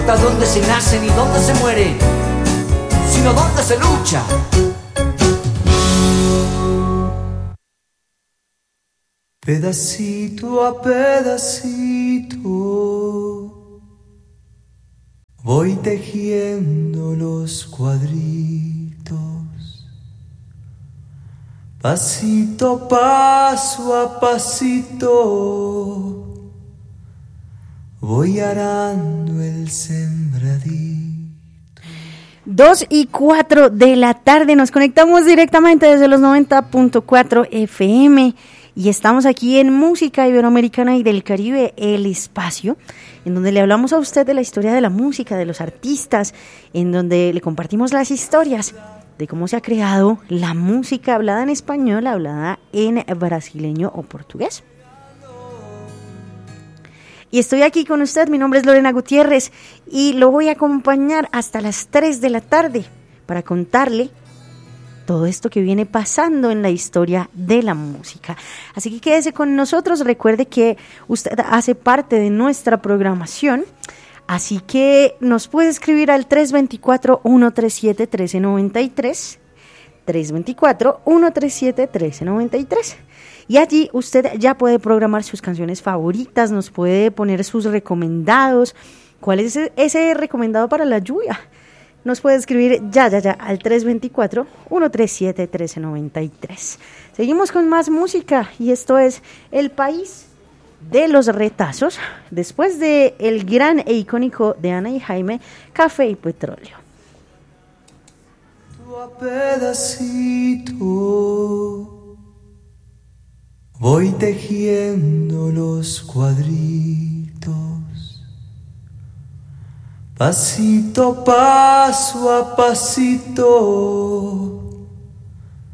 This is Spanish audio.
Dónde se nace ni dónde se muere, sino dónde se lucha. Pedacito a pedacito voy tejiendo los cuadritos, pasito, paso a pasito voy arando el sembradito. 2:04 de la tarde, nos conectamos directamente desde los 90.4 FM y estamos aquí en Música Iberoamericana y del Caribe, el espacio en donde le hablamos a usted de la historia de la música, de los artistas, en donde le compartimos las historias de cómo se ha creado la música hablada en español, hablada en brasileño o portugués. Y estoy aquí con usted, mi nombre es Lorena Gutiérrez y lo voy a acompañar hasta las 3 de la tarde para contarle todo esto que viene pasando en la historia de la música. Así que quédese con nosotros, recuerde que usted hace parte de nuestra programación, así que nos puede escribir al 324-137-1393, 324-137-1393. Y allí usted ya puede programar sus canciones favoritas, nos puede poner sus recomendados. ¿Cuál es ese recomendado para la lluvia? Nos puede escribir ya al 324-137-1393. Seguimos con más música y esto es El País de los Retazos, después de el gran e icónico de Ana y Jaime, Café y Petróleo. A pedacito voy tejiendo los cuadritos, pasito, paso a pasito